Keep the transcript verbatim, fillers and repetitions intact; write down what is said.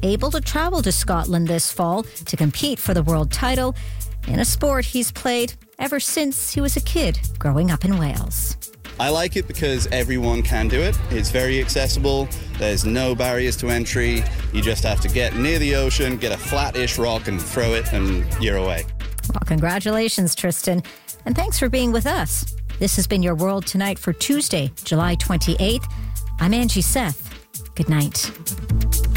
able to travel to Scotland this fall to compete for the world title in a sport he's played ever since he was a kid growing up in Wales. I like it because everyone can do it. It's very accessible. There's no barriers to entry. You just have to get near the ocean, get a flat-ish rock and throw it, and you're away. Well, congratulations, Tristan. And thanks for being with us. This has been your World Tonight for Tuesday, July twenty-eighth. I'm Angie Seth. Good night.